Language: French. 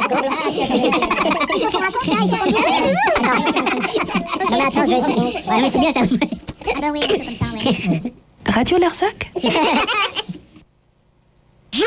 attends, je vais essayer. Ouais, mais c'est bien ça. Radio Larzac.